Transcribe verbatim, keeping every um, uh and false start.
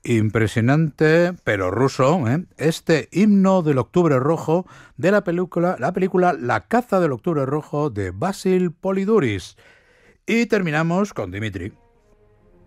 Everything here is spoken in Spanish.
Impresionante, pero ruso, ¿eh? Este himno del Octubre Rojo de la película, la película La caza del Octubre Rojo de Basil Poliduris. Y terminamos con Dimitri.